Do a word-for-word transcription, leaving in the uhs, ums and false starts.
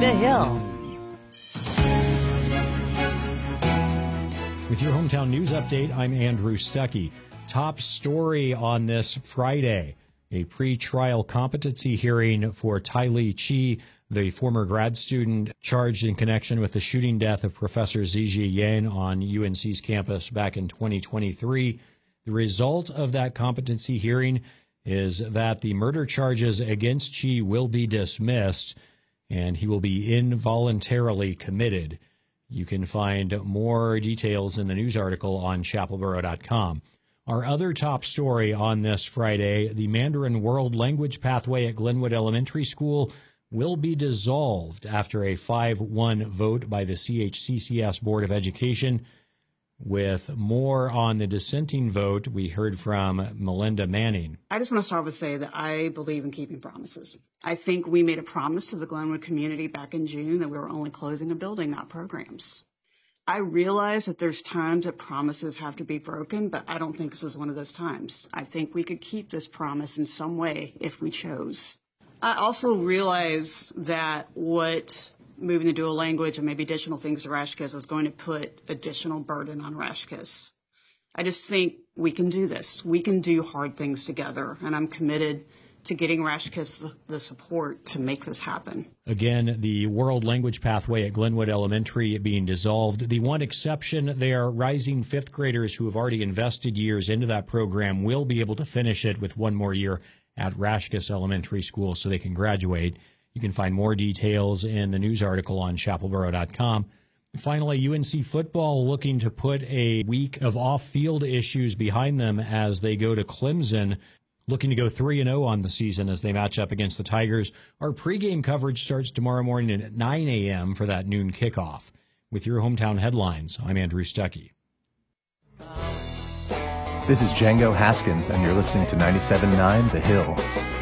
The Hill. With your hometown news update, I'm Andrew Stuckey. Top story on this Friday, a pre-trial competency hearing for Tylee Chi, the former grad student charged in connection with the shooting death of Professor Zijie Yang on U N C's campus back in twenty twenty-three. The result of that competency hearing is that the murder charges against Chi will be dismissed, and he will be involuntarily committed. You can find more details in the news article on chapel boro dot com. Our other top story on this Friday, the Mandarin World Language Pathway at Glenwood Elementary School will be dissolved after a five one vote by the C H C C S Board of Education. With more on the dissenting vote, we heard from Melinda Manning. I just want to start with say that I believe in keeping promises. I think we made a promise to the Glenwood community back in June that we were only closing a building, not programs. I realize that there's times that promises have to be broken, but I don't think this is one of those times. I think we could keep this promise in some way if we chose. I also realize that what moving to dual language and maybe additional things to Rashkiss is going to put additional burden on Rashkiss. I just think we can do this. We can do hard things together, and I'm committed to getting Rashkiss the support to make this happen. Again, the World Language Pathway at Glenwood Elementary being dissolved. The one exception there, rising fifth graders who have already invested years into that program will be able to finish it with one more year at Rashkiss Elementary School so they can graduate. You can find more details in the news article on chapel boro dot com. Finally, U N C football looking to put a week of off-field issues behind them as they go to Clemson, looking to go three and oh on the season as they match up against the Tigers. Our pregame coverage starts tomorrow morning at nine a.m. for that noon kickoff. With your hometown headlines, I'm Andrew Stuckey. This is Django Haskins, and you're listening to ninety-seven point nine The Hill.